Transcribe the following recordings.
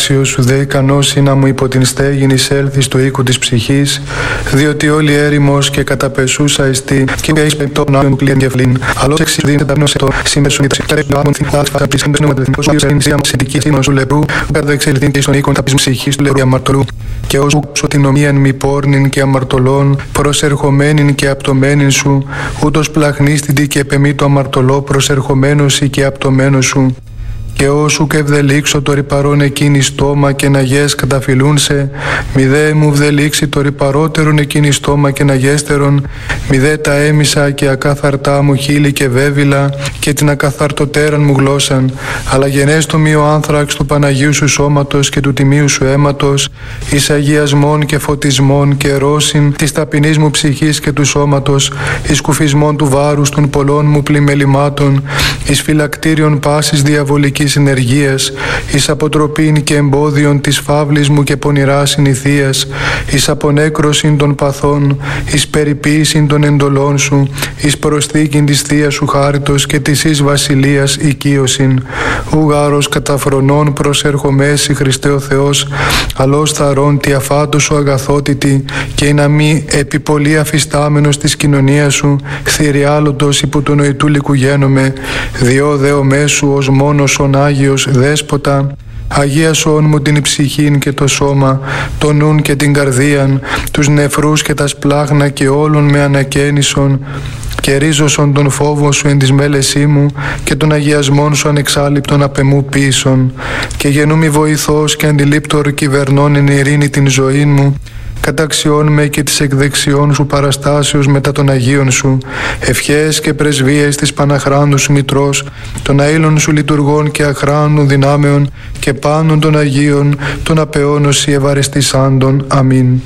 άξιος, ουδέ ικανός ή να μου υπό την στέγην εισέλθει στο οίκο της ψυχής, διότι όλη έρημος και καταπεσούσα εστί, και εις πεπτών άγιον πλήρων κεφλήν. Αλλός εξειδίνεται τα πνεύση το σύμμεσον ή τα ψυχαρέπλων θυντάς φαταπής πνευματεθνικός ο οποίος ελίνησία μας ειδικής ήμνος του λεπρού, κατά εξελιχθήν και στον οίκον ταπής ψυχής του λεπρού αμαρτωλού. Και ως σωτηνομίαν μη πόρνην και αμαρτωλών, προσερχομένην και απτωμένην σου, ούτως πλαχνίστητη και επεμή το αμαρτωλό προσερχομένος ή και απτωμένος σου. Και όσου και ευδελίξω το ρυπαρόν εκείνη στόμα και να γες καταφυλούν σε, μη δε μου βδελίξει το ρυπαρότερον εκείνη στόμα και να γέστερον, μη δε τα έμισα και ακαθαρτά μου χείλη και βέβυλα και την ακαθαρτοτέραν μου γλώσσαν, αλλά γενέστο μη ο άνθραξ του Παναγίου σου σώματος και του τιμίου σου αίματος, εις αγιασμών και φωτισμών και ρώσιν της ταπεινής μου ψυχής και του σώματος, εις κουφισμών του βάρους των πολλών μου πλημελημάτων, εις φυλακτήριον πάσης διαβολικής συνεργίας, εις αποτροπήν και εμπόδιον της φαύλης μου και πονηράς συνηθίας, εις απονέκρωσιν των παθών, εις περιποίησιν των εντολών σου, εις προσθήκην της θείας σου χάριτος και της εις βασιλείας οικείωσιν. Ουγάρος καταφρονών προσερχομέσι Χριστέ ο Θεός, αλός θαρών τι αφάτος σου αγαθότητη και ή να μη επιπολή αφιστάμενος της κοινωνίας σου, θηριάλωτος υπό του νοητού λυκού γένομαι, διό δεο μέσου ως μόνος ον Άγιος Δέσποτα, αγίασον μου την ψυχήν και το σώμα, το νουν και την καρδίαν, τους νεφρούς και τα σπλάχνα και όλων με ανακαίνισον, και ρίζωσον τον φόβο σου εν της μέλεσή μου και των αγιασμών σου ανεξάλληπτον απεμού πίσων, και γενούμι βοηθός και αντιλήπτορ κυβερνών εν ειρήνη την ζωή μου, καταξιών με και της εκδεξιών σου παραστάσεως μετά των Αγίων σου, ευχές και πρεσβείες της Παναχράντου σου Μητρός, των αήλων σου λειτουργών και αχράντων δυνάμεων και πάντων των Αγίων, των απεώνος ή ευαρεστησάντων. Αμήν.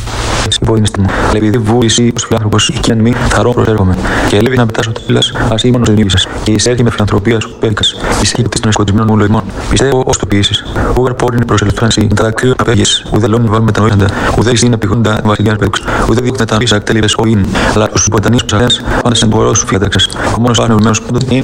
Υπόδεινε μου, αλλά επειδή βούληση ως φιλάνθρωπος οικίαν μη θαρώ προσέρχομαι, και έλεβει να πετάσω τέλας ασήμωνος ενήβησας, και εισέρχει με φιλανθρωπία σου πέδικας, εισέρχει των εσκοτισμένων μου λοημών. Πιστεύω ως το ποιήσεις, ούγαρ πόρνη προσελθράνση, τα δακτύλια απέγες, ουδέ λόγουν βάλουν μετανοήσαντα, ουδέ εις είναι πηγούντα βασιλιάς πέδικους, ουδέ δείχνουν τα πίσα κτέλειβες ο ίν, αλλά τους ποτανείς ψαλέας, πάντας εν μπορώ σου φιατάξας. Ο μόνος άνευμένος πάντων είναι